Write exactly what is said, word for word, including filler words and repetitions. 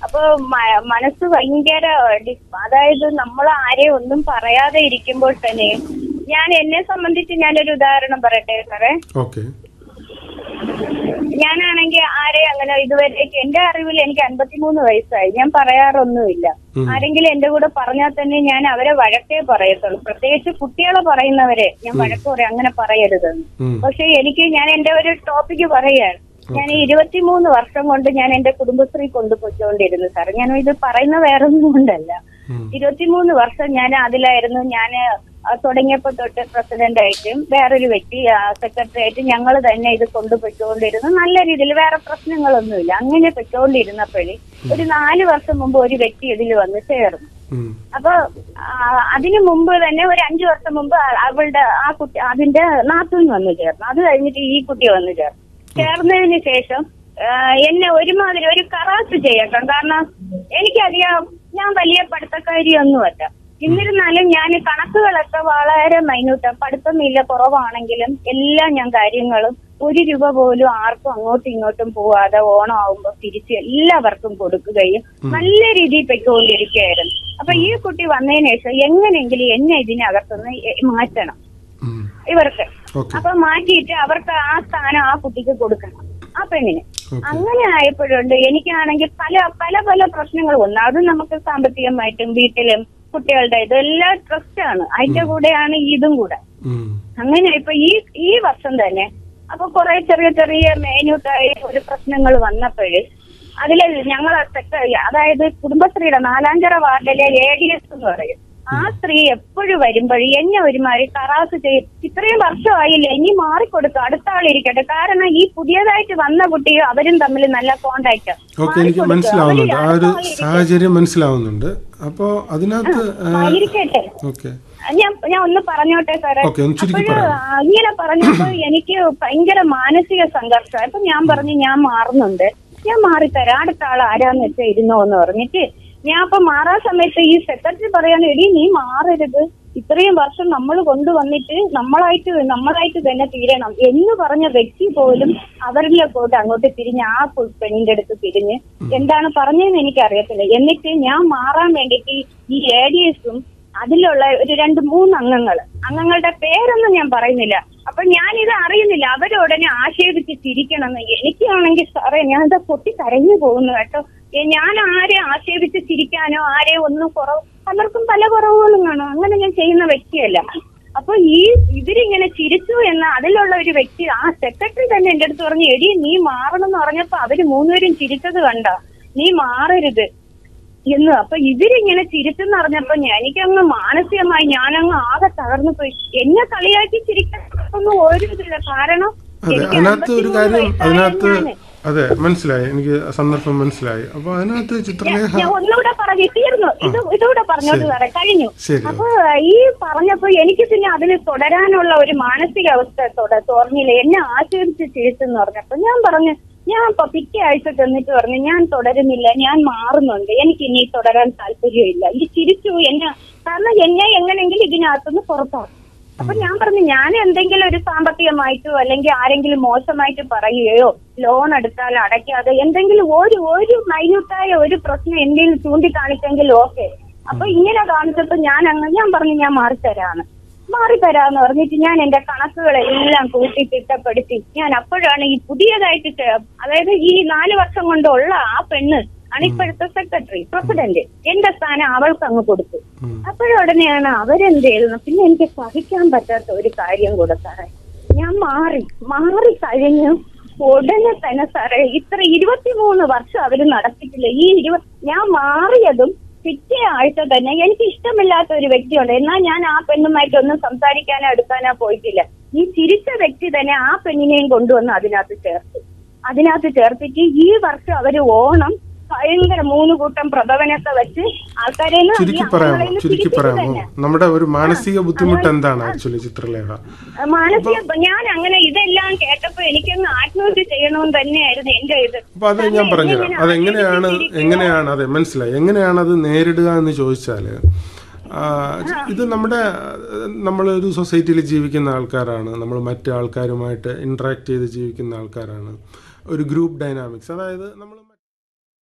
അപ്പൊ മനസ്സ് ഭയങ്കര, അതായത് നമ്മൾ ആരെയും ഒന്നും പറയാതെ ഇരിക്കുമ്പോൾ തന്നെ, ഞാൻ എന്നെ സംബന്ധിച്ച് ഞാനൊരു ഉദാഹരണം പറയട്ടെ സാറേ. ഞാനാണെങ്കിൽ ആരെ അങ്ങനെ ഇതുവരെ, എന്റെ അറിവിൽ എനിക്ക് അൻപത്തിമൂന്ന് വയസ്സായി, ഞാൻ പറയാറൊന്നുമില്ല. ആരെങ്കിലും എന്റെ കൂടെ പറഞ്ഞാൽ തന്നെ ഞാൻ അവരെ വഴക്കേ പറയത്തുള്ളൂ. പ്രത്യേകിച്ച് കുട്ടികളെ പറയുന്നവരെ ഞാൻ വഴക്ക് പറയും, അങ്ങനെ പറയരുതെന്ന്. പക്ഷെ എനിക്ക്, ഞാൻ എന്റെ ഒരു ടോപ്പിക്ക് പറയുകയാണ്, ഞാൻ ഇരുപത്തിമൂന്ന് വർഷം കൊണ്ട് ഞാൻ എന്റെ കുടുംബശ്രീ കൊണ്ടുപോയിക്കൊണ്ടിരുന്നു സാർ. ഞാൻ ഇത് പറയുന്ന വേറൊന്നും കൊണ്ടല്ല. ഇരുപത്തിമൂന്ന് വർഷം ഞാൻ അതിലായിരുന്നു. ഞാൻ തുടങ്ങിയപ്പോ തൊട്ട് പ്രസിഡന്റ് ആയിട്ടും വേറൊരു വ്യക്തി സെക്രട്ടറി ആയിട്ട് ഞങ്ങൾ തന്നെ ഇത് കൊണ്ടുപോയിക്കൊണ്ടിരുന്നു. നല്ല രീതിയിൽ, വേറെ പ്രശ്നങ്ങളൊന്നുമില്ല. അങ്ങനെ പൊയ്ക്കൊണ്ടിരുന്നപ്പോഴേ ഒരു നാല് വർഷം മുമ്പ് ഒരു വ്യക്തി ഇതിൽ വന്ന് ചേർന്നു. അപ്പൊ അതിനു മുമ്പ് തന്നെ ഒരു അഞ്ചു വർഷം മുമ്പ് അവളുടെ ആ കുട്ടി, അതിന്റെ നാത്തൂൻ വന്നു ചേർന്നു. അത് കഴിഞ്ഞിട്ട് ഈ കുട്ടി വന്നു ചേർന്നു. ചേർന്നതിന് ശേഷം എന്നെ ഒരുമാതിരി ഒരു കറാസ് ചെയ്യട്ടോ. കാരണം എനിക്കറിയാം ഞാൻ വലിയ പഠിത്തക്കാരിയൊന്നുമല്ല. എന്നിരുന്നാലും ഞാൻ കണക്കുകളൊക്കെ വളരെ മൈന്യൂട്ടാ. പഠിത്തമില്ല, കുറവാണെങ്കിലും എല്ലാം ഞാൻ കാര്യങ്ങളും ഒരു രൂപ പോലും ആർക്കും അങ്ങോട്ടും ഇങ്ങോട്ടും പോവാതെ ഓണം ആവുമ്പോ തിരിച്ച് എല്ലാവർക്കും കൊടുക്കുകയും നല്ല രീതിയിൽ പൊയ്ക്കൊണ്ടിരിക്കുകയായിരുന്നു. അപ്പൊ ഈ കുട്ടി വന്നതിന് ശേഷം എങ്ങനെയെങ്കിലും എന്നെ ഇതിനകത്തുനിന്ന് മാറ്റണം ഇവർക്ക്. അപ്പൊ മാറ്റിയിട്ട് അവർക്ക് ആ സ്ഥാനം ആ കുട്ടിക്ക് കൊടുക്കണം, ആ പെണ്ണിന്. അങ്ങനെ ആയപ്പോഴുണ്ട് എനിക്കാണെങ്കിൽ പല പല പല പ്രശ്നങ്ങൾ വന്നു. അത് നമുക്ക് സാമ്പത്തികമായിട്ടും വീട്ടിലും കുട്ടികളുടെ ഇതെല്ലാം ട്രസ്റ്റാണ്, അതിന്റെ കൂടെയാണ് ഇതും കൂടെ. അങ്ങനെ ഇപ്പൊ ഈ ഈ വർഷം തന്നെ അപ്പൊ കുറെ ചെറിയ ചെറിയ മെയിന്യൂട്ടായ ഒരു പ്രശ്നങ്ങൾ വന്നപ്പോഴേ അതില് ഞങ്ങൾ അതായത് കുടുംബശ്രീയുടെ നാലാഞ്ചിറ വാർഡിലെ എ ഡി എസ് എന്ന് പറയും, ആ സ്ത്രീ എപ്പോഴും വരുമ്പോഴേ എന്നെ ഒരുമാതിരി കറാസ് ചെയ്യും. ഇത്രയും വർഷമായില്ലേ, ഇനി മാറിക്കൊടുക്കും, അടുത്ത ആളിരിക്കട്ടെ. കാരണം ഈ പുതിയതായിട്ട് വന്ന കുട്ടിയും അവരും തമ്മിൽ നല്ല കോണ്ടാക്ട്. എനിക്ക് മനസ്സിലാവുന്നുണ്ട്, ആ ഒരു സാഹചര്യം മനസ്സിലാവുന്നുണ്ട്. അപ്പൊ അതിനകത്ത് ഞാൻ ഞാൻ ഒന്ന് പറഞ്ഞോട്ടെ സാറേ. ഇങ്ങനെ പറഞ്ഞപ്പോ എനിക്ക് ഭയങ്കര മാനസിക സംഘർഷം. അപ്പൊ ഞാൻ പറഞ്ഞു ഞാൻ മാറുന്നുണ്ട്, ഞാൻ മാറിത്തരാം, അടുത്ത ആൾ ആരാന്ന് വെച്ചാൽ ഇരുന്നോ എന്ന് പറഞ്ഞിട്ട് ഞാൻ അപ്പൊ മാറാൻ സമയത്ത് ഈ സെക്രട്ടറി പറയാൻ, എടി നീ മാറരുത്, ഇത്രയും വർഷം നമ്മൾ കൊണ്ടുവന്നിട്ട് നമ്മളായിട്ട് നമ്മളായിട്ട് തന്നെ തീരണം എന്ന് പറഞ്ഞ വ്യക്തി പോലും അവരിലെ പോയിട്ട് അങ്ങോട്ട് തിരിഞ്ഞ് ആ പെണ്ണിന്റെ അടുത്ത് തിരിഞ്ഞ് എന്താണ് പറഞ്ഞതെന്ന് എനിക്കറിയത്തില്ല. എന്നിട്ട് ഞാൻ മാറാൻ വേണ്ടിയിട്ട് ഈ എ ഡി എസും അതിലുള്ള ഒരു രണ്ട് മൂന്ന് അംഗങ്ങൾ അംഗങ്ങളുടെ പേരൊന്നും ഞാൻ പറയുന്നില്ല. അപ്പൊ ഞാനിത് അറിയുന്നില്ല, അവരുടനെ ആക്ഷേപിച്ച് ചിരിക്കണമെന്ന്. എനിക്കാണെങ്കിൽ സാറേ ഞാനിത് പൊട്ടി കരഞ്ഞു പോകുന്നു കേട്ടോ. ഞാൻ ആരെ ആക്ഷേപിച്ച് ചിരിക്കാനോ ആരെ ഒന്നും കുറവ്, പലർക്കും പല കുറവുകളും കാണും, അങ്ങനെ ഞാൻ ചെയ്യുന്ന വ്യക്തിയല്ല. അപ്പൊ ഈ ഇവരിങ്ങനെ ചിരിച്ചു എന്ന അതിലുള്ള ഒരു വ്യക്തി, ആ സെക്രട്ടറി തന്നെ എന്റെ അടുത്ത് പറഞ്ഞു, എടി നീ മാറണം എന്ന് പറഞ്ഞപ്പോ അവര് മൂന്നുപേരും ചിരിച്ചത് കണ്ട, നീ മാറരുത് എന്ന്. അപ്പൊ ഇവരിങ്ങനെ ചിരിച്ചെന്ന് പറഞ്ഞപ്പോ എനിക്കങ്ങ് മാനസികമായി ഞാനങ്ങ് ആകെ തകർന്നു പോയി. എന്നെ കളിയാക്കി ചിരിക്കാനൊന്നും ഒരു ഇതില്ല. കാരണം അതിനകത്ത് ഒരു കാര്യം, അതിനകത്ത് അതെ മനസ്സിലായി, എനിക്ക് സന്ദർഭം മനസ്സിലായി. അപ്പൊ അതിനകത്ത് ചിത്രലേഖ ഒന്നുകൂടെ പറഞ്ഞു തീർന്നു, ഇത് ഇതുകൂടെ പറഞ്ഞോട്ട് സാറേ കഴിഞ്ഞു. അപ്പൊ ഈ പറഞ്ഞപ്പോ എനിക്ക് പിന്നെ അതിന് തുടരാനുള്ള ഒരു മാനസികാവസ്ഥ തോന്നിയില്ല. എന്നെ ആശ്വസിച്ച് ചിരിച്ചെന്ന് പറഞ്ഞപ്പോ ഞാൻ പറഞ്ഞു, ഞാൻ ഇപ്പൊ പിറ്റേ ആഴ്ച ചെന്നിട്ട് പറഞ്ഞു ഞാൻ തുടരുന്നില്ല, ഞാൻ മാറുന്നുണ്ട്, എനിക്ക് ഇനി തുടരാൻ താല്പര്യമില്ല. ഈ ചിരിച്ചു എന്നെ, കാരണം എന്നെ എങ്ങനെയെങ്കിലും ഇതിനകത്തുനിന്ന് പുറത്താക്കും. അപ്പൊ ഞാൻ പറഞ്ഞു ഞാൻ എന്തെങ്കിലും ഒരു സാമ്പത്തികമായിട്ടോ അല്ലെങ്കിൽ ആരെങ്കിലും മോശമായിട്ട് പറയുകയോ ലോൺ എടുത്താൽ അടയ്ക്കാതെ എന്തെങ്കിലും ഒരു ഒരു മൈന്യൂട്ടായ ഒരു പ്രശ്നം എന്തെങ്കിലും ചൂണ്ടിക്കാണിച്ചെങ്കിൽ ഓക്കെ. അപ്പൊ ഇങ്ങനെ കാണിച്ചപ്പോ ഞാൻ അങ്ങ് ഞാൻ പറഞ്ഞു ഞാൻ മാറിത്തരാന്ന് മാറിത്തരാന്ന് പറഞ്ഞിട്ട് ഞാൻ എന്റെ കണക്കുകളെല്ലാം കൂട്ടി തിട്ടപ്പെടുത്തി ഞാൻ അപ്പോഴാണ് ഈ പുതിയതായിട്ട്, അതായത് ഈ നാല് വർഷം കൊണ്ടുള്ള ആ പെണ്ണ് അണിപ്പോഴത്തെ സെക്രട്ടറി പ്രസിഡന്റ് എന്റെ സ്ഥാനം അവൾക്ക് അങ്ങ് കൊടുത്തു. അപ്പോഴുടനെയാണ് അവരെന്ത് ചെയ്യുന്നത്. പിന്നെ എനിക്ക് സഹിക്കാൻ പറ്റാത്ത ഒരു കാര്യം കൂടെ സാറേ, ഞാൻ മാറി മാറി കഴിഞ്ഞു ഉടനെ തന്നെ സാറേ ഇത്ര ഇരുപത്തിമൂന്ന് വർഷം അവര് നടത്തിയിട്ടില്ല. ഈ ഇരുപത് ഞാൻ മാറിയതും പിറ്റേ ആഴ്ച തന്നെ എനിക്ക് ഇഷ്ടമില്ലാത്ത ഒരു വ്യക്തിയുണ്ട്, എന്നാൽ ഞാൻ ആ പെണ്ണുമായിട്ടൊന്നും സംസാരിക്കാനോ എടുക്കാനോ പോയിട്ടില്ല. ഈ ചിരിച്ച വ്യക്തി തന്നെ ആ പെണ്ണിനെയും കൊണ്ടുവന്ന് അതിനകത്ത് ചേർത്തു. അതിനകത്ത് ചേർത്തിട്ട് ഈ വർഷം അവര് ഓണം ഭയങ്കര മൂന്ന് കൂട്ടം പ്രഭവനൊക്കെ വെച്ച് ആൾക്കാരെ ചുരുക്കി പറയാമോ ചുരുക്കി പറയാമോ നമ്മുടെ ഒരു മാനസിക ബുദ്ധിമുട്ട് എന്താണ് ആക്ച്വലി ചിത്രലേഖ? മാനസിക ഞാൻ അങ്ങനെ ഇതെല്ലാം കേട്ടപ്പോ എനിക്കൊന്ന് ആത്മഹത്യ ചെയ്യണമെന്ന് തന്നെയായിരുന്നു എന്റെ ഇത്. അപ്പൊ അത് ഞാൻ പറഞ്ഞുതരാം, അതെങ്ങനെയാണ് എങ്ങനെയാണ് അതെ മനസ്സിലായി, എങ്ങനെയാണ് അത് നേരിടുക എന്ന് ചോദിച്ചാല്, ഇത് നമ്മുടെ നമ്മളൊരു സൊസൈറ്റിയിൽ ജീവിക്കുന്ന ആൾക്കാരാണ്, നമ്മൾ മറ്റു ആൾക്കാരുമായിട്ട് ഇന്ററാക്ട് ചെയ്ത് ജീവിക്കുന്ന ആൾക്കാരാണ്. ഒരു ഗ്രൂപ്പ് ഡൈനാമിക്സ്, അതായത് നമ്മൾ